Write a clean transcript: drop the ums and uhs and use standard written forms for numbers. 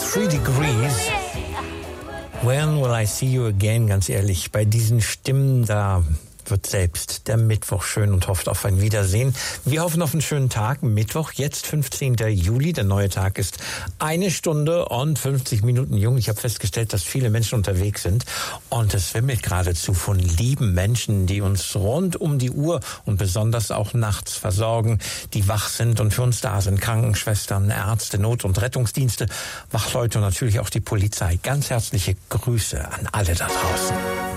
3 Degrees. When will I see you again? Ganz ehrlich, bei diesen Stimmen da wird selbst der Mittwoch schön und hofft auf ein Wiedersehen. Wir hoffen auf einen schönen Tag. Mittwoch, jetzt 15. Juli. Der neue Tag ist 1 Stunde und 50 Minuten jung. Ich habe festgestellt, dass viele Menschen unterwegs sind und es wimmelt geradezu von lieben Menschen, die uns rund um die Uhr und besonders auch nachts versorgen, die wach sind und für uns da sind. Krankenschwestern, Ärzte, Not- und Rettungsdienste, Wachleute und natürlich auch die Polizei. Ganz herzliche Grüße an alle da draußen.